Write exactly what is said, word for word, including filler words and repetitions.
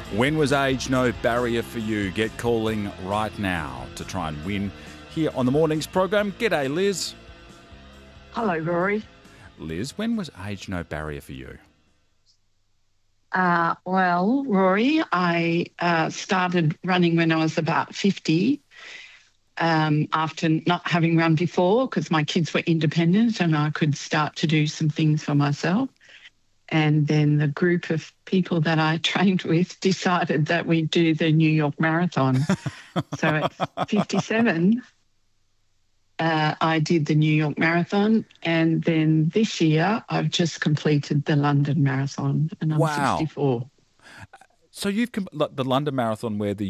When was age no barrier for you? Get calling right now to try and win here on the morning's program. G'day, Liz. Hello, Rory. Liz, when was age no barrier for you? Uh, well, Rory, I uh, started running when I was about fifty um, after not having run before because my kids were independent and I could start to do some things for myself. And then the group of people that I trained with decided that we'd do the New York Marathon. So at fifty-seven, uh, I did the New York Marathon. And then this year, I've just completed the London Marathon and I'm Wow. sixty-four. So you've com- the London Marathon where the